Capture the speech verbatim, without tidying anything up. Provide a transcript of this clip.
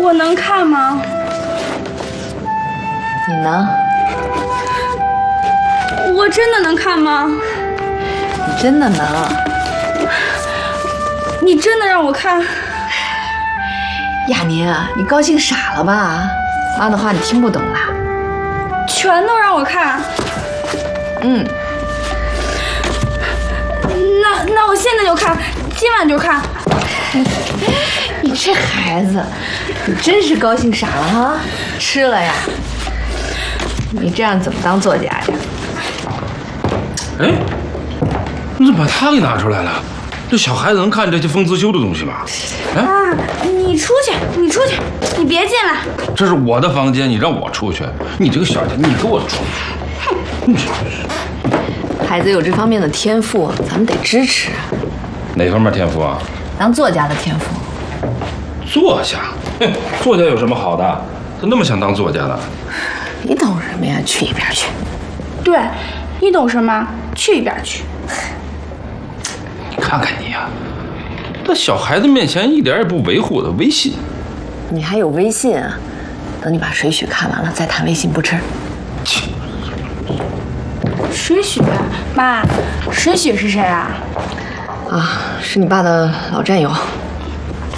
我能看吗？ 你呢？ 我真的能看吗？ 你真的能？ 你真的让我看？ 亚宁，你高兴傻了吧？妈的话你听不懂啦。 全都让我看？ 嗯。 那那我现在就看，今晚就看。 你这孩子，你真是高兴傻了哈！吃了呀？你这样怎么当作家呀？ 哎，你怎么把他给拿出来了？这小孩子能看这些风姿修的东西吗？哎、 啊，你出去，你出去，你别进来。 这是我的房间，你让我出去？你这个小姐，你给我出去！你这是。 孩子有这方面的天赋，咱们得支持。 哪方面天赋啊？ 当作家的天赋。 作家？哼，作家有什么好的？他那么想当作家的？ 你懂什么呀？去一边去！ 对，你懂什么？去一边去！ 你看看你呀，在小孩子面前一点也不维护我的威信。 你还有微信啊？等你把水浒看完了再谈微信不吃？ 切！ 水浒，妈，水浒是谁啊？ 啊，是你爸的老战友。